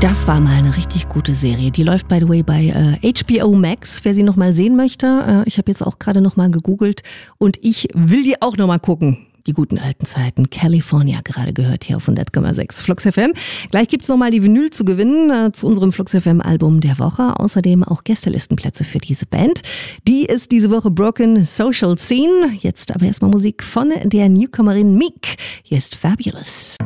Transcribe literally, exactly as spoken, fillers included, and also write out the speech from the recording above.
Das war mal eine richtig gute Serie. Die läuft, by the way, bei äh, H B O Max, wer sie nochmal sehen möchte. Äh, ich habe jetzt auch gerade nochmal gegoogelt und ich will die auch nochmal gucken. Die guten alten Zeiten. California gerade gehört hier auf hundert Komma sechs Flux F M. Gleich gibt's nochmal die Vinyl zu gewinnen äh, zu unserem Flux F M Album der Woche. Außerdem auch Gästelistenplätze für diese Band. Die ist diese Woche Broken Social Scene. Jetzt aber erstmal Musik von der Newcomerin Meek. Hier ist Fabulous.